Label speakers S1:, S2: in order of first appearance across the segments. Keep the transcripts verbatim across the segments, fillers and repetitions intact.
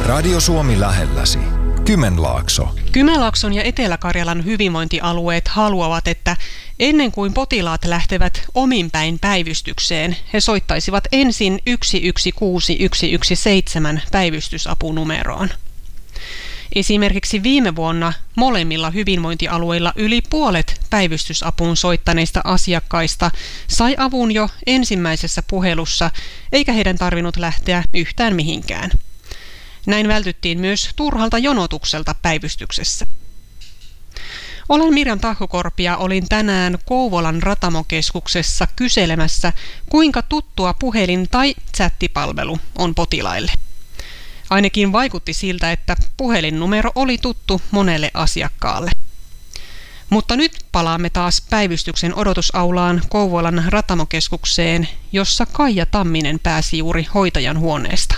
S1: Radio Suomi lähelläsi. Kymenlaakso.
S2: Kymenlaakson ja Etelä-Karjalan hyvinvointialueet haluavat, että ennen kuin potilaat lähtevät ominpäin päivystykseen, he soittaisivat ensin yksi yksi kuusi yksi yksi seitsemän päivystysapunumeroon. Esimerkiksi viime vuonna molemmilla hyvinvointialueilla yli puolet päivystysapuun soittaneista asiakkaista sai avun jo ensimmäisessä puhelussa, eikä heidän tarvinnut lähteä yhtään mihinkään. Näin vältyttiin myös turhalta jonotukselta päivystyksessä. Olen Mirjam Tahkokorpi ja olin tänään Kouvolan Ratamokeskuksessa kyselemässä, kuinka tuttua puhelin- tai chattipalvelu on potilaille. Ainakin vaikutti siltä, että puhelinnumero oli tuttu monelle asiakkaalle. Mutta nyt palaamme taas päivystyksen odotusaulaan Kouvolan Ratamokeskukseen, jossa Kaija Tamminen pääsi juuri hoitajan huoneesta.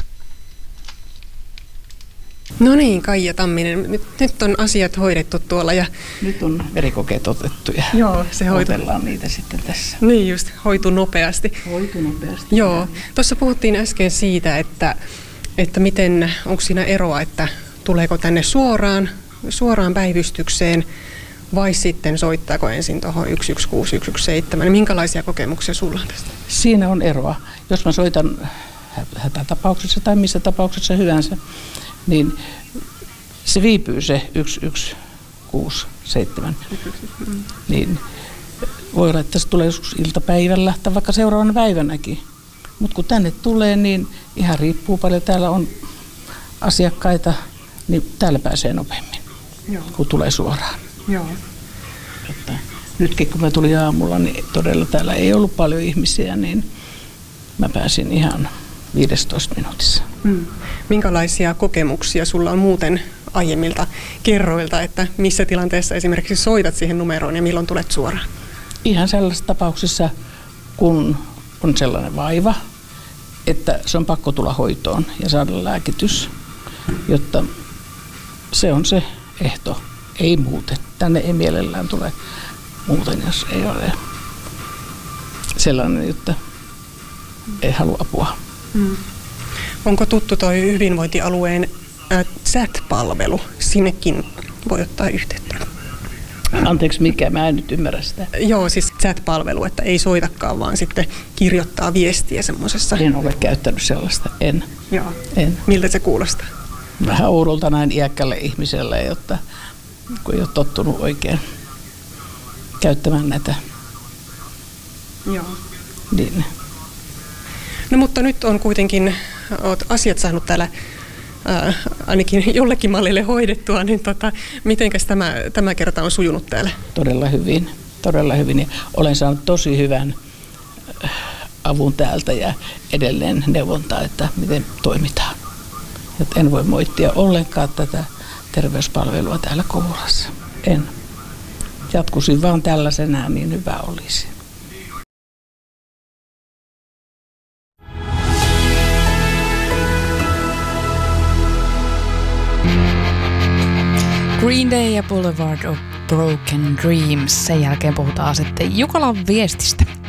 S2: No niin, Kaija Tamminen, nyt, nyt on asiat hoidettu tuolla. Ja
S3: nyt on verikokeet otettu ja
S2: joo, se hoitu.
S3: Otellaan niitä sitten tässä.
S2: Niin just, hoitu nopeasti.
S3: Hoitu nopeasti.
S2: Joo, tuossa puhuttiin äsken siitä, että, että miten, onko siinä eroa, että tuleeko tänne suoraan, suoraan päivystykseen vai sitten soittaako ensin tuohon yksi yksi kuusi yksi yksi seitsemän. Minkälaisia kokemuksia sulla on tästä?
S3: Siinä on eroa. Jos mä soitan hätätapauksessa tai missä tapauksessa hyvänsä, niin se viipyy se yksi yksi kuusi seitsemän. Niin voi olla, että se tulee joskus iltapäivällä tai vaikka seuraavana päivänäkin. Mutta kun tänne tulee, niin ihan riippuu paljon. Täällä on asiakkaita, niin täällä pääsee nopeammin, joo, kun tulee suoraan.
S2: Joo.
S3: Jotta nytkin kun mä tulin aamulla, niin todella täällä ei ollut paljon ihmisiä, niin mä pääsin ihan viisitoista minuutissa.
S2: Hmm. Minkälaisia kokemuksia sulla on muuten aiemmilta kerroilta, että missä tilanteessa esimerkiksi soitat siihen numeroon ja milloin tulet suoraan?
S3: Ihan sellaisessa tapauksessa, kun on sellainen vaiva, että se on pakko tulla hoitoon ja saada lääkitys, jotta se on se ehto, ei muuten. Tänne ei mielellään tule muuten, jos ei ole sellainen, että ei halua apua.
S2: Hmm. Onko tuttu toi hyvinvointialueen äh, chat-palvelu? Sinnekin voi ottaa yhteyttä.
S3: Anteeksi, mikä? Mä en nyt ymmärrä sitä.
S2: Joo, siis chat-palvelu, että ei soitakaan, vaan sitten kirjoittaa viestiä semmoisessa.
S3: En ole käyttänyt sellaista, en.
S2: Joo.
S3: En.
S2: Miltä se kuulostaa?
S3: Vähän oudolta näin iäkkälle ihmiselle, jotta kun ei ole tottunut oikein käyttämään näitä.
S2: Joo.
S3: Niin.
S2: No mutta nyt on kuitenkin, olet asiat saanut täällä ää, ainakin jollekin mallille hoidettua, niin tota, mitenkäs tämä, tämä kerta on sujunut täällä?
S3: Todella hyvin, todella hyvin. Ja olen saanut tosi hyvän avun täältä ja edelleen neuvontaa, että miten toimitaan. Et en voi moittia ollenkaan tätä terveyspalvelua täällä Kouvolassa. En. Jatkuisin vaan tällaisenään, niin hyvä olisi.
S4: Green Day ja Boulevard of Broken Dreams. Sen jälkeen puhutaan sitten Jukolan viestistä.